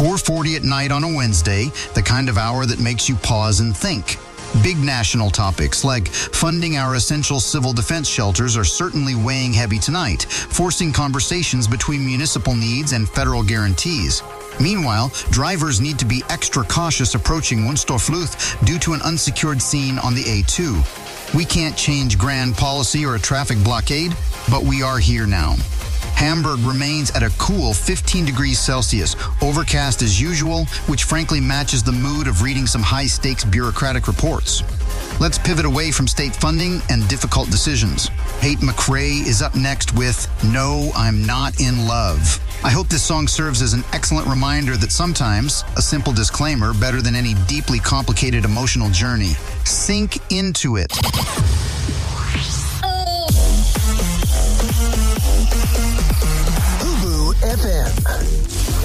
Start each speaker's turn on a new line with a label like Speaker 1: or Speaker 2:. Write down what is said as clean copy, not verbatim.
Speaker 1: 4:40 at night on a Wednesday, the kind of hour that makes you pause and think. Big national topics like funding our essential civil defense shelters are certainly weighing heavy tonight, forcing conversations between municipal needs and federal guarantees. Meanwhile, drivers need to be extra cautious approaching Wunstorfluth due to an unsecured scene on the A2. We can't change grand policy or a traffic blockade, but we are here now. Hamburg remains at a cool 15 degrees Celsius, overcast as usual, which frankly matches the mood of reading some high-stakes bureaucratic reports. Let's pivot away from state funding and difficult decisions. Tate McRae is up next with No, I'm Not in Love. I hope this song serves as an excellent reminder that sometimes a simple disclaimer better than any deeply complicated emotional journey. Sink into it.